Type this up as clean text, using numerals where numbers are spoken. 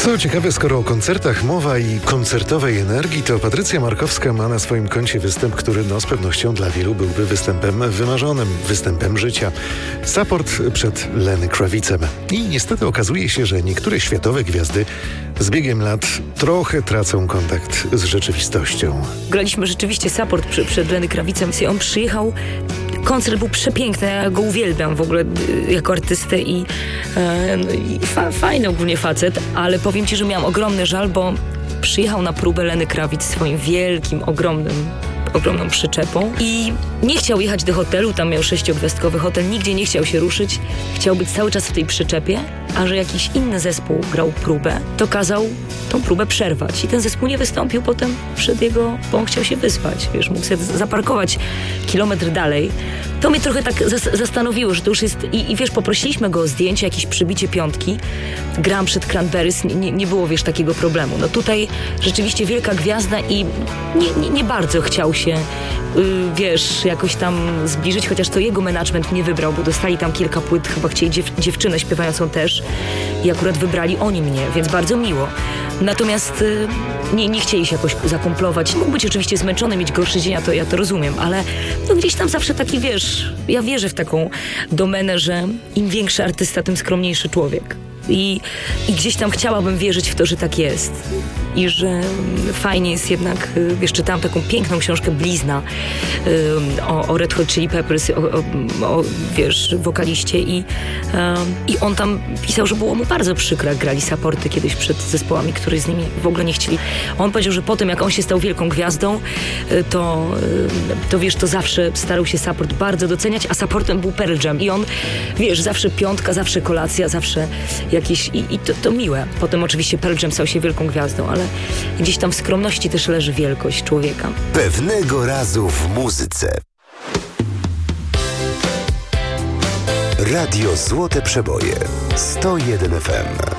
Co ciekawe, skoro o koncertach mowa i koncertowej energii, to Patrycja Markowska ma na swoim koncie występ, który z pewnością dla wielu byłby występem wymarzonym, występem życia. Support przed Lenny Kravicem. I niestety okazuje się, że niektóre światowe gwiazdy z biegiem lat trochę tracą kontakt z rzeczywistością. Graliśmy rzeczywiście support przed Lenny Kravicem. On przyjechał, koncert był przepiękny, ja go uwielbiam w ogóle jako artystę i fajny ogólnie facet, ale powiem ci, że miałam ogromny żal, bo przyjechał na próbę Lenny Kravitz swoim wielkim, ogromną przyczepą i nie chciał jechać do hotelu, tam miał 6-gwiazdkowy hotel, nigdzie nie chciał się ruszyć, chciał być cały czas w tej przyczepie, a że jakiś inny zespół grał próbę, to kazał tą próbę przerwać i ten zespół nie wystąpił potem bo on chciał się wyspać, wiesz, mógł sobie zaparkować kilometr dalej. To mnie trochę tak zastanowiło, że to już jest i wiesz, poprosiliśmy go o zdjęcie, jakieś przybicie piątki, grałam przed Cranberries, nie było, wiesz, takiego problemu. No tutaj rzeczywiście wielka gwiazda i nie bardzo chciał się, wiesz, jakoś tam zbliżyć, chociaż to jego management mnie wybrał, bo dostali tam kilka płyt, chyba chcieli dziewczynę śpiewającą też i akurat wybrali oni mnie, więc bardzo miło. Natomiast nie chcieli się jakoś zakumplować. Mógł być oczywiście zmęczony, mieć gorszy dzień, ja to rozumiem, ale no gdzieś tam zawsze taki, wiesz, ja wierzę w taką domenę, że im większy artysta, tym skromniejszy człowiek. I gdzieś tam chciałabym wierzyć w to, że tak jest. I że fajnie jest jednak, wiesz, czytałam taką piękną książkę Blizna o Red Hot Chili Peppers, o wiesz, wokaliście i on tam pisał, że było mu bardzo przykro, jak grali supporty kiedyś przed zespołami, które z nimi w ogóle nie chcieli. On powiedział, że potem, jak on się stał wielką gwiazdą, to wiesz, to zawsze starał się support bardzo doceniać, a supportem był Pearl Jam. I on, wiesz, zawsze piątka, zawsze kolacja, zawsze jakieś... I to miłe. Potem oczywiście Pearl Jam stał się wielką gwiazdą, ale gdzieś tam w skromności też leży wielkość człowieka. Pewnego razu w muzyce. Radio Złote Przeboje 101 FM.